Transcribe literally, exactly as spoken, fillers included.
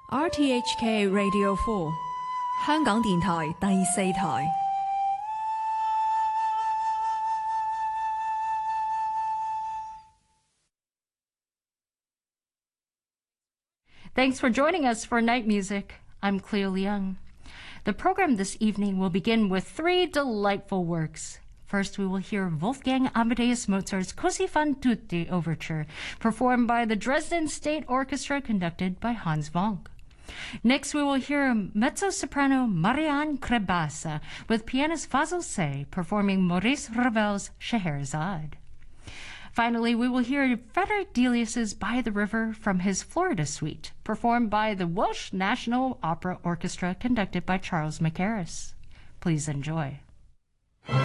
R T H K Radio Four， 香港電台第四台。 Thanks for joining us for Night Music. I'm Cleo Leung. The program this evening will begin with three delightful works. First, we will hear Wolfgang Amadeus Mozart's Così fan tutti Overture, performed by the Dresden State Orchestra, conducted by Hans Wank. Next, we will hear mezzo-soprano Marianne Crebassa with pianist Fazil Say performing Maurice Ravel's Scheherazade. Finally, we will hear Frederick Delius's By the River from his Florida Suite, performed by the Welsh National Opera Orchestra, conducted by Charles Mackerras. Please enjoy.